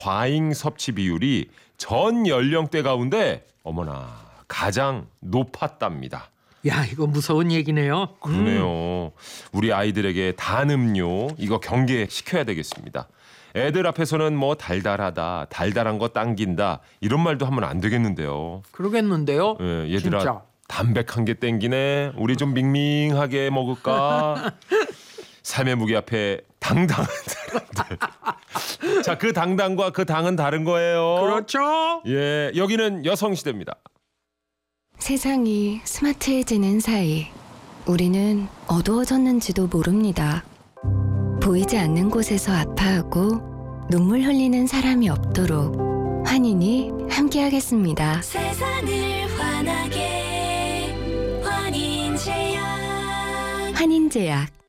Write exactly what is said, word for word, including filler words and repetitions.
과잉 섭취 비율이 전 연령대 가운데 어머나 가장 높았답니다. 야, 이거 무서운 얘기네요. 그러네요. 음. 우리 아이들에게 단 음료 이거 경계시켜야 되겠습니다. 애들 앞에서는 뭐 달달하다, 달달한 거 당긴다 이런 말도 하면 안 되겠는데요. 그러겠는데요. 예, 얘들아 진짜. 담백한 게 땡기네. 우리 좀 밍밍하게 먹을까? 삶의 무게 앞에 당당한 사람들. 자, 그 당당과 그 당은 다른 거예요. 그렇죠. 예, 여기는 여성시대입니다. 세상이 스마트해지는 사이 우리는 어두워졌는지도 모릅니다. 보이지 않는 곳에서 아파하고 눈물 흘리는 사람이 없도록 환인이 함께하겠습니다. 세상을 환하게 환인제약 환인제약